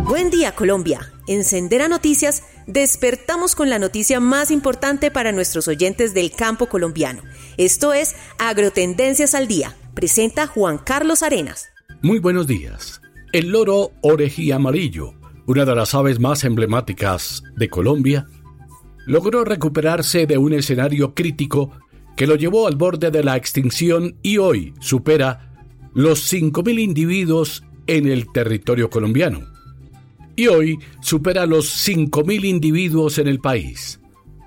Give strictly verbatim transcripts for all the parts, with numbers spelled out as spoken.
Buen día, Colombia. En Sendera Noticias despertamos con la noticia más importante para nuestros oyentes del campo colombiano. Esto es Agrotendencias al Día. Presenta Juan Carlos Arenas. Muy buenos días. El loro orejíamarillo, una de las aves más emblemáticas de Colombia, logró recuperarse de un escenario crítico que lo llevó al borde de la extinción y hoy supera los cinco mil individuos en el territorio colombiano. Y hoy supera los cinco mil individuos en el país.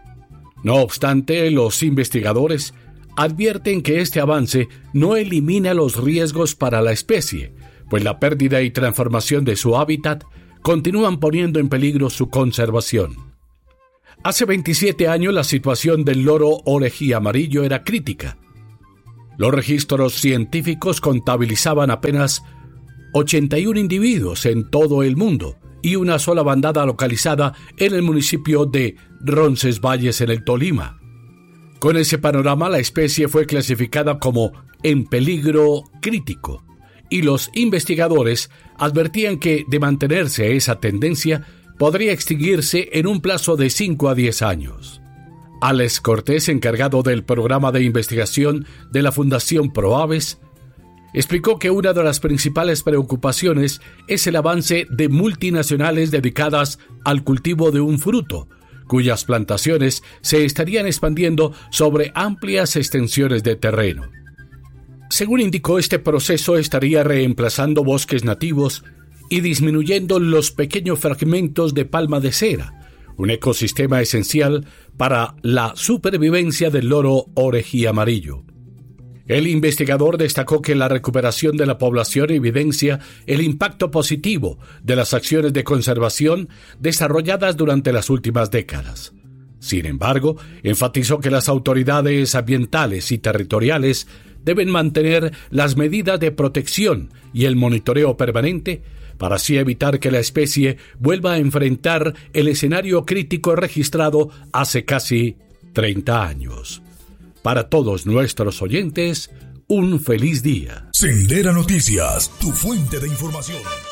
No obstante, los investigadores advierten que este avance no elimina los riesgos para la especie, pues la pérdida y transformación de su hábitat continúan poniendo en peligro su conservación. Hace veintisiete años la situación del loro orejíamarillo era crítica. Los registros científicos contabilizaban apenas ochenta y uno individuos en todo el mundo y una sola bandada localizada en el municipio de Roncesvalles en el Tolima. Con ese panorama, la especie fue clasificada como en peligro crítico y los investigadores advertían que, de mantenerse esa tendencia, podría extinguirse en un plazo de cinco a diez años. Alex Cortés, encargado del programa de investigación de la Fundación Proaves, explicó que una de las principales preocupaciones es el avance de multinacionales dedicadas al cultivo de un fruto, cuyas plantaciones se estarían expandiendo sobre amplias extensiones de terreno. Según indicó, este proceso estaría reemplazando bosques nativos y disminuyendo los pequeños fragmentos de palma de cera, un ecosistema esencial para la supervivencia del loro orejíamarillo. El investigador destacó que la recuperación de la población evidencia el impacto positivo de las acciones de conservación desarrolladas durante las últimas décadas. Sin embargo, enfatizó que las autoridades ambientales y territoriales deben mantener las medidas de protección y el monitoreo permanente para así evitar que la especie vuelva a enfrentar el escenario crítico registrado hace casi treinta años. Para todos nuestros oyentes, un feliz día. Sendera Noticias, tu fuente de información.